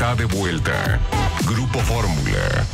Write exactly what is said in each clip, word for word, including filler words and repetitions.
está de vuelta. Grupo Fórmula.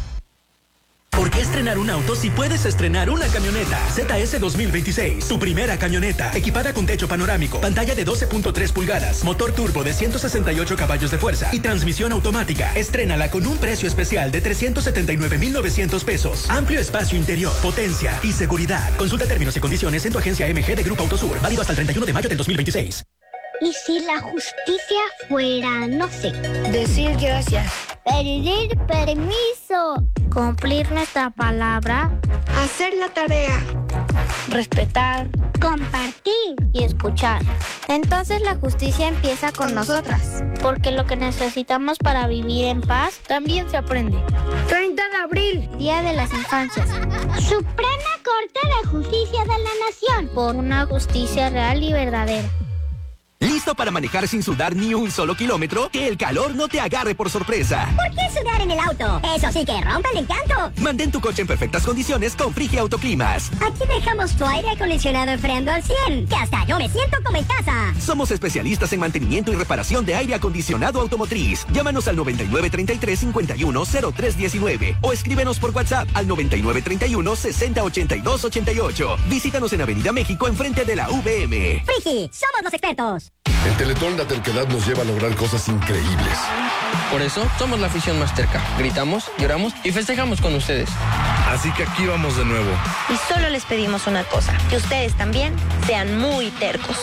¿Por qué estrenar un auto si puedes estrenar una camioneta? Z S dos mil veintiséis, tu primera camioneta, equipada con techo panorámico, pantalla de doce punto tres pulgadas, motor turbo de ciento sesenta y ocho caballos de fuerza y transmisión automática. Estrénala con un precio especial de trescientos setenta y nueve mil novecientos pesos. Amplio espacio interior, potencia y seguridad. Consulta términos y condiciones en tu agencia M G de Grupo Autosur, válido hasta el treinta y uno de mayo del dos mil veintiséis. ¿Y si la justicia fuera, no sé, decir gracias, pedir permiso, cumplir nuestra palabra, hacer la tarea, respetar, compartir y escuchar? Entonces la justicia empieza con nosotras, porque lo que necesitamos para vivir en paz también se aprende. treinta de abril, Día de las Infancias. Suprema Corte de Justicia de la Nación, por una justicia real y verdadera. ¿Listo para manejar sin sudar ni un solo kilómetro? Que el calor no te agarre por sorpresa. ¿Por qué sudar en el auto? Eso sí que rompe el encanto. Mantén tu coche en perfectas condiciones con Frigia Autoclimas. Aquí dejamos tu aire acondicionado enfriando al cien, que hasta yo me siento como en casa. Somos especialistas en mantenimiento y reparación de aire acondicionado automotriz. Llámanos al noventa y nueve treinta y tres cincuenta y uno cero tres diecinueve o escríbenos por WhatsApp al noventa y nueve treinta y uno sesenta ochenta y dos ochenta y ocho. Visítanos en Avenida México enfrente de la V M. Frigi, somos los expertos. En Teletón la terquedad nos lleva a lograr cosas increíbles. Por eso somos la afición más terca. Gritamos, lloramos y festejamos con ustedes. Así que aquí vamos de nuevo. Y solo les pedimos una cosa, que ustedes también sean muy tercos.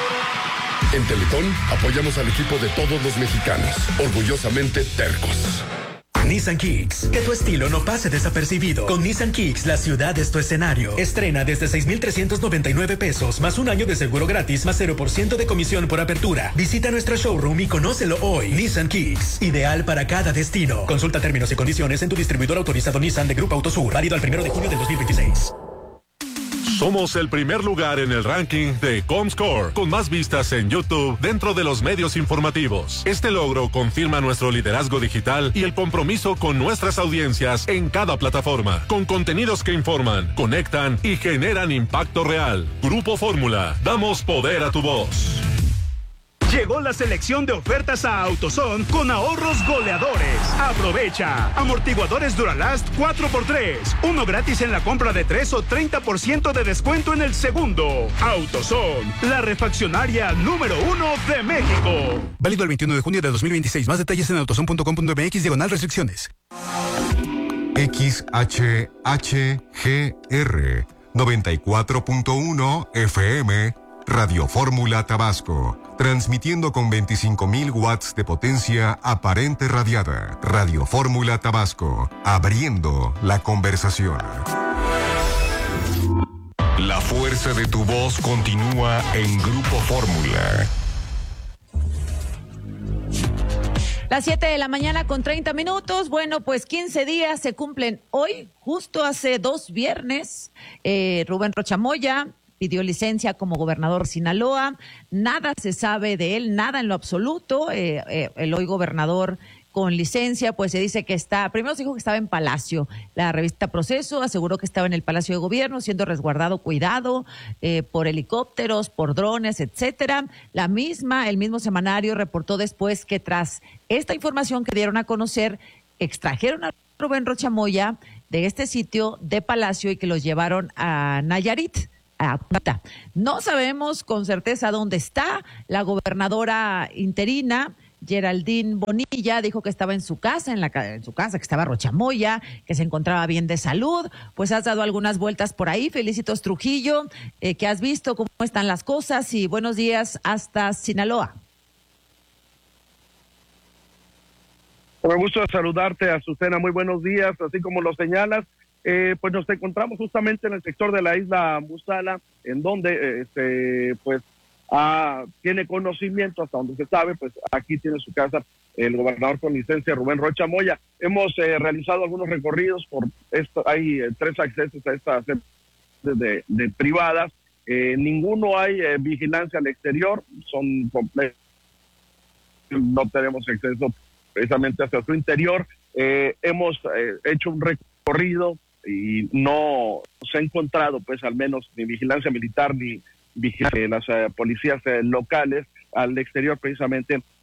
En Teletón apoyamos al equipo de todos los mexicanos. Orgullosamente tercos. Nissan Kicks. Que tu estilo no pase desapercibido. Con Nissan Kicks, la ciudad es tu escenario. Estrena desde seis mil trescientos noventa y nueve pesos, más un año de seguro gratis, más cero por ciento de comisión por apertura. Visita nuestro showroom y conócelo hoy. Nissan Kicks, ideal para cada destino. Consulta términos y condiciones en tu distribuidor autorizado Nissan de Grupo Autosur, válido al primero de junio del dos mil veintiséis. Somos el primer lugar en el ranking de Comscore, con más vistas en YouTube dentro de los medios informativos. Este logro confirma nuestro liderazgo digital y el compromiso con nuestras audiencias en cada plataforma, con contenidos que informan, conectan y generan impacto real. Grupo Fórmula, damos poder a tu voz. Llegó la selección de ofertas a AutoZone con ahorros goleadores. Aprovecha. Amortiguadores Duralast cuatro por tres. Uno gratis en la compra de tres o treinta por ciento de descuento en el segundo. AutoZone, la refaccionaria número uno de México. Válido el veintiuno de junio de dos mil veintiséis. Más detalles en autozone punto com punto m x diagonal restricciones. X H H G R noventa y cuatro punto uno F M Radio Fórmula Tabasco, transmitiendo con veinticinco mil watts de potencia aparente radiada. Radio Fórmula Tabasco, abriendo la conversación. La fuerza de tu voz continúa en Grupo Fórmula. Las siete de la mañana con treinta minutos. Bueno, pues quince días se cumplen hoy, justo hace dos viernes. Eh, Rubén Rocha Moya pidió licencia como gobernador de Sinaloa. Nada se sabe de él, nada en lo absoluto. Eh, eh, el hoy gobernador con licencia, pues se dice que está, primero se dijo que estaba en Palacio. La revista Proceso aseguró que estaba en el Palacio de Gobierno, siendo resguardado, cuidado eh, por helicópteros, por drones, etcétera. La misma, el mismo semanario reportó después que tras esta información que dieron a conocer, extrajeron a Rubén Rocha Moya de este sitio de Palacio y que los llevaron a Nayarit. No sabemos con certeza dónde está. La gobernadora interina, Geraldine Bonilla, dijo que estaba en su casa, en, la, en su casa, que estaba Rocha Moya, que se encontraba bien de salud. Pues has dado algunas vueltas por ahí. Felicitos Trujillo, eh, que has visto cómo están las cosas, y buenos días hasta Sinaloa. Me gusta saludarte, Azucena, muy buenos días, así como lo señalas. Eh, pues nos encontramos justamente en el sector de la isla Musala, en donde este, pues ah, tiene conocimiento, hasta donde se sabe, pues aquí tiene su casa el gobernador con licencia, Rubén Rocha Moya. Hemos eh, realizado algunos recorridos por esto, hay eh, tres accesos a estas de, de, de privadas, eh, ninguno hay eh, vigilancia al exterior, son completos, no tenemos acceso precisamente hacia su interior. Eh, hemos eh, hecho un recorrido y no se ha encontrado, pues, al menos ni vigilancia militar ni vigilancia de las uh, policías uh, locales al exterior, precisamente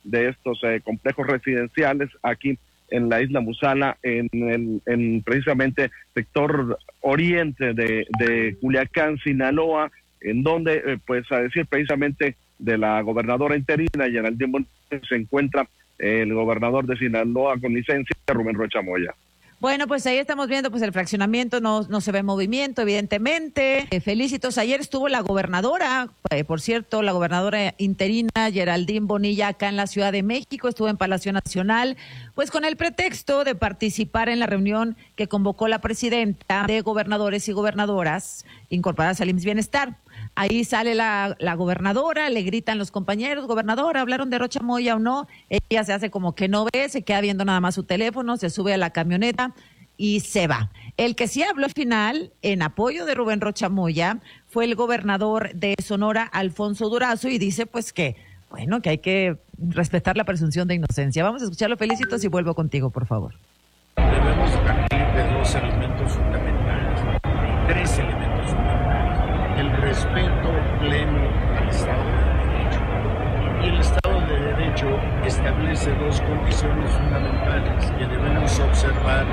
de estos eh, complejos residenciales aquí en la isla Musala, en el en precisamente sector oriente de, de Culiacán, Sinaloa, en donde, eh, pues a decir precisamente de la gobernadora interina, Geraldine Bonilla, se encuentra eh, el gobernador de Sinaloa con licencia, Rubén Rocha Moya. Bueno, pues ahí estamos viendo pues el fraccionamiento, no, no se ve movimiento, evidentemente. Eh, felicitos, ayer estuvo la gobernadora, eh, por cierto, la gobernadora interina Geraldine Bonilla acá en la Ciudad de México, estuvo en Palacio Nacional, pues con el pretexto de participar en la reunión que convocó la presidenta de gobernadores y gobernadoras incorporadas al I M S S Bienestar. Ahí sale la, la gobernadora, le gritan los compañeros, gobernadora, ¿hablaron de Rocha Moya o no? Ella se hace como que no ve, se queda viendo nada más su teléfono, se sube a la camioneta y se va. El que sí habló al final, en apoyo de Rubén Rocha Moya, fue el gobernador de Sonora, Alfonso Durazo, y dice pues que, bueno, que hay que respetar la presunción de inocencia. Vamos a escucharlo, Felicitos, y vuelvo contigo, por favor. Debemos partir de dos elementos fundamentales, tres elementos fundamentales. El respeto pleno al Estado de Derecho. Y el Estado de Derecho establece dos condiciones fundamentales que debemos observar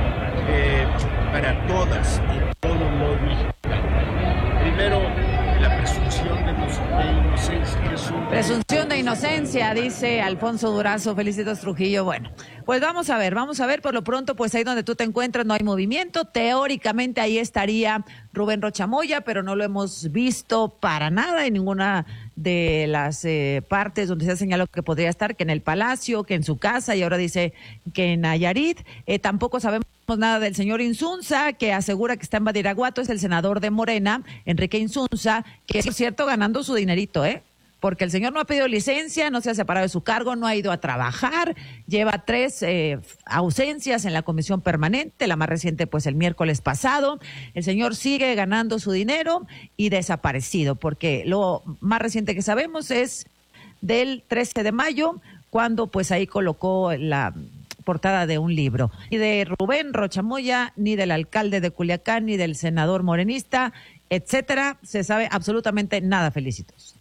eh, para todas y todos los mexicanos. Primero, la presunción de inocencia. Es un... Presunción de inocencia, dice Alfonso Durazo. Felicitos, Trujillo. Bueno, pues vamos a ver, vamos a ver. Por lo pronto, pues ahí donde tú te encuentras no hay movimiento. Teóricamente ahí estaría Rubén Rocha Moya, pero no lo hemos visto para nada en ninguna de las eh, partes donde se ha señalado que podría estar, que en el Palacio, que en su casa, y ahora dice que en Nayarit. Eh, tampoco sabemos nada del señor Insunza, que asegura que está en Badiraguato, es el senador de Morena, Enrique Insunza, que es, por cierto, ganando su dinerito, ¿eh? Porque el señor no ha pedido licencia, no se ha separado de su cargo, no ha ido a trabajar, lleva tres eh, ausencias en la comisión permanente, la más reciente pues el miércoles pasado. El señor sigue ganando su dinero y desaparecido, porque lo más reciente que sabemos es del trece de mayo, cuando pues ahí colocó la portada de un libro. Ni de Rubén Rocha Moya, ni del alcalde de Culiacán, ni del senador morenista, etcétera, se sabe absolutamente nada. Felicitos.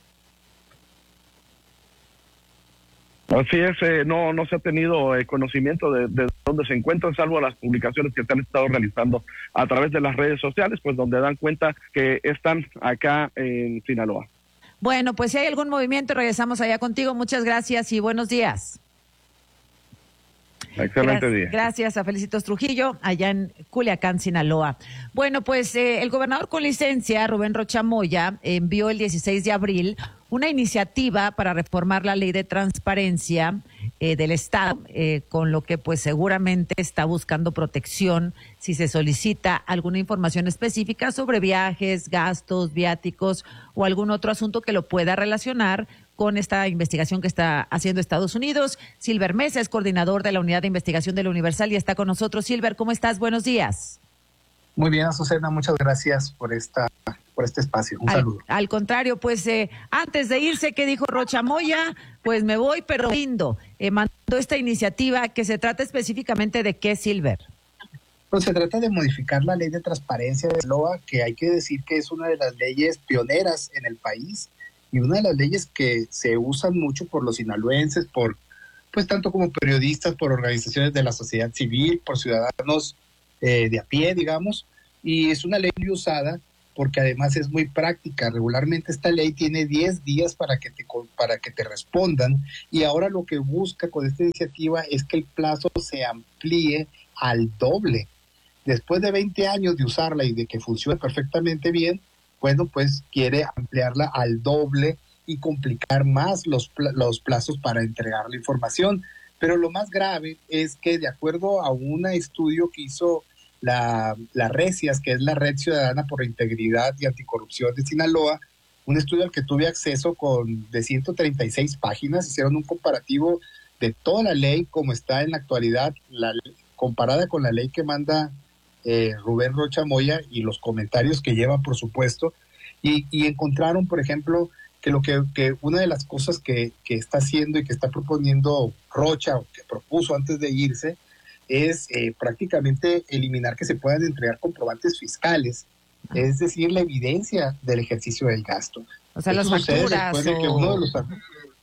Así es, eh, no no se ha tenido eh, conocimiento de, de dónde se encuentran, salvo las publicaciones que se han estado realizando a través de las redes sociales, pues donde dan cuenta que están acá en Sinaloa. Bueno, pues si hay algún movimiento, regresamos allá contigo. Muchas gracias y buenos días. Excelente Gra- día. Gracias a Felicitos Trujillo, allá en Culiacán, Sinaloa. Bueno, pues eh, el gobernador con licencia, Rubén Rocha Moya, envió el dieciséis de abril una iniciativa para reformar la ley de transparencia eh, del Estado, eh, con lo que pues seguramente está buscando protección si se solicita alguna información específica sobre viajes, gastos, viáticos o algún otro asunto que lo pueda relacionar con esta investigación que está haciendo Estados Unidos. Silver Mesa es coordinador de la Unidad de Investigación de la Universal y está con nosotros. Silver, ¿cómo estás? Buenos días. Muy bien, Azucena, muchas gracias por esta por este espacio. Un al, saludo. Al contrario, pues eh, antes de irse, ¿qué dijo Rocha Moya? Pues me voy, pero lindo. Eh, mandó esta iniciativa que se trata específicamente de qué, Silver. Pues se trata de modificar la ley de transparencia de Sinaloa, que hay que decir que es una de las leyes pioneras en el país y una de las leyes que se usan mucho por los sinaloenses, por pues tanto como periodistas, por organizaciones de la sociedad civil, por ciudadanos eh, de a pie, digamos, y es una ley muy usada porque además es muy práctica. Regularmente esta ley tiene diez días para que te para que te respondan, y ahora lo que busca con esta iniciativa es que el plazo se amplíe al doble. Después de veinte años de usarla y de que funcione perfectamente bien, bueno, pues quiere ampliarla al doble y complicar más los, los plazos para entregar la información. Pero lo más grave es que, de acuerdo a un estudio que hizo la, la RECIAS, que es la Red Ciudadana por la Integridad y Anticorrupción de Sinaloa, un estudio al que tuve acceso con de ciento treinta y seis páginas, hicieron un comparativo de toda la ley como está en la actualidad, la, comparada con la ley que manda eh, Rubén Rocha Moya y los comentarios que lleva, por supuesto, y, y encontraron, por ejemplo, que lo que, que una de las cosas que, que está haciendo y que está proponiendo Rocha, o que propuso antes de irse, es eh, prácticamente eliminar que se puedan entregar comprobantes fiscales, ah. es decir, la evidencia del ejercicio del gasto. O sea, Esto las facturas de que o... uno de los,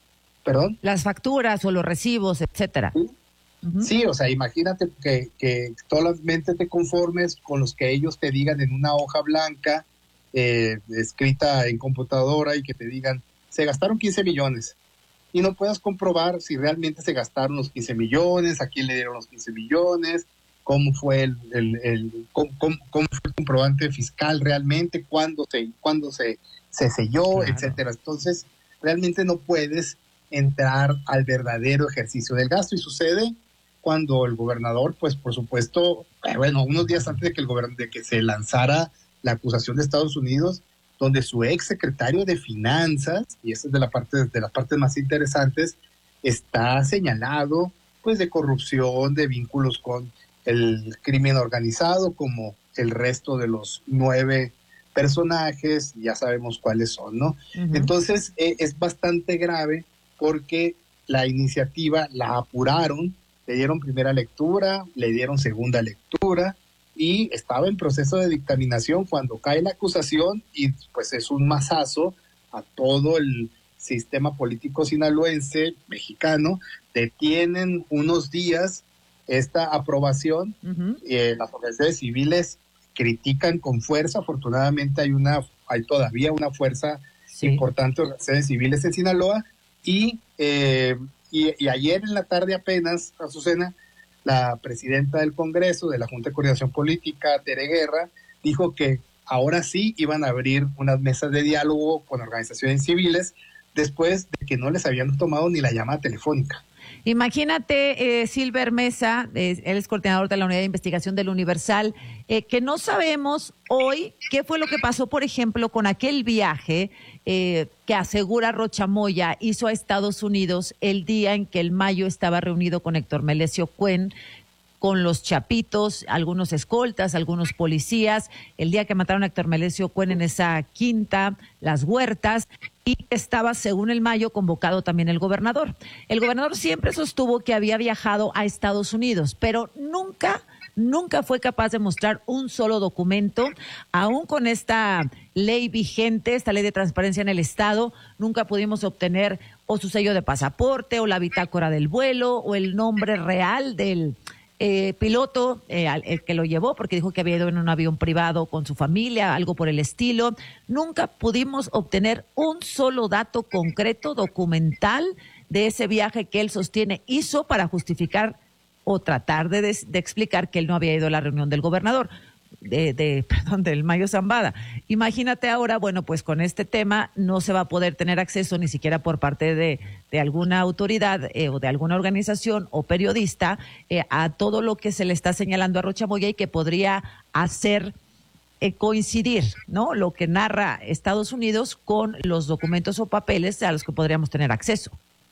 ¿Perdón? Las facturas o los recibos, etcétera. Sí, uh-huh. Sí, o sea, imagínate que, que solamente te conformes con los que ellos te digan en una hoja blanca, eh, escrita en computadora, y que te digan, se gastaron quince millones. Y no puedas comprobar si realmente se gastaron los quince millones, a quién le dieron los quince millones, cómo fue el, el, el cómo, cómo, cómo fue el comprobante fiscal realmente, cuándo se, cuándo se, se selló, claro, etcétera. Entonces, realmente no puedes entrar al verdadero ejercicio del gasto, y sucede cuando el gobernador, pues por supuesto, bueno, unos días antes de que el gobern- de que se lanzara la acusación de Estados Unidos, donde su ex secretario de Finanzas, y esa es de la parte de las partes más interesantes, está señalado pues de corrupción, de vínculos con el crimen organizado, como el resto de los nueve personajes, ya sabemos cuáles son, ¿no? Uh-huh. Entonces eh, es bastante grave, porque la iniciativa la apuraron, le dieron primera lectura, le dieron segunda lectura, y estaba en proceso de dictaminación cuando cae la acusación, y pues es un mazazo a todo el sistema político sinaloense, mexicano. Detienen unos días esta aprobación. Uh-huh. eh, las organizaciones civiles critican con fuerza. Afortunadamente hay una hay todavía una fuerza sí. importante de organizaciones civiles en Sinaloa, y, eh, y, y ayer en la tarde apenas, Azucena, la presidenta del Congreso, de la Junta de Coordinación Política, Tere Guerra, dijo que ahora sí iban a abrir unas mesas de diálogo con organizaciones civiles, después de que no les habían tomado ni la llamada telefónica. Imagínate, eh, Silver Mesa, eh, él es coordinador de la Unidad de Investigación del Universal, eh, que no sabemos hoy qué fue lo que pasó, por ejemplo, con aquel viaje eh, que asegura Rocha Moya hizo a Estados Unidos el día en que el Mayo estaba reunido con Héctor Melesio Cuen, con los chapitos, algunos escoltas, algunos policías, el día que mataron a Héctor Melesio Cuen en esa quinta, Las Huertas, y estaba, según el Mayo, convocado también el gobernador. El gobernador siempre sostuvo que había viajado a Estados Unidos, pero nunca, nunca fue capaz de mostrar un solo documento, aún con esta ley vigente, esta ley de transparencia en el Estado. Nunca pudimos obtener o su sello de pasaporte, o la bitácora del vuelo, o el nombre real del Eh, piloto eh, el que lo llevó, porque dijo que había ido en un avión privado con su familia, algo por el estilo. Nunca pudimos obtener un solo dato concreto, documental, de ese viaje que él sostiene hizo para justificar o tratar de, des, de explicar que él no había ido a la reunión del gobernador, de, de perdón, del Mayo Zambada. Imagínate ahora, bueno, pues con este tema no se va a poder tener acceso ni siquiera por parte de, de alguna autoridad eh, o de alguna organización o periodista eh, a todo lo que se le está señalando a Rocha Moya, y que podría hacer eh, coincidir, ¿no?, lo que narra Estados Unidos con los documentos o papeles a los que podríamos tener acceso.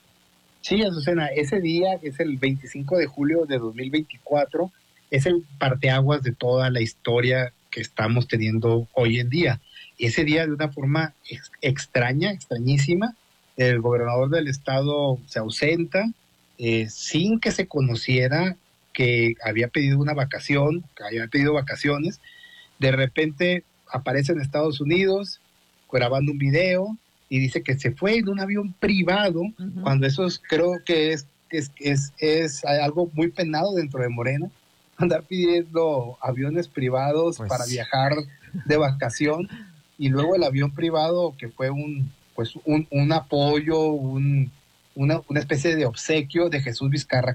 Sí, Azucena, ese día, que es el veinticinco de julio de dos mil veinticuatro, es el parteaguas de toda la historia que estamos teniendo hoy en día. Ese día, de una forma ex- extraña, extrañísima, el gobernador del estado se ausenta eh, sin que se conociera que había pedido una vacación, que había pedido vacaciones. De repente aparece en Estados Unidos grabando un video y dice que se fue en un avión privado, uh-huh. cuando eso es, creo que es, es, es, es algo muy penado dentro de Morena, andar pidiendo aviones privados pues, para viajar de vacación, y luego el avión privado que fue un pues un, un apoyo, un, una, una especie de obsequio de Jesús Vizcarra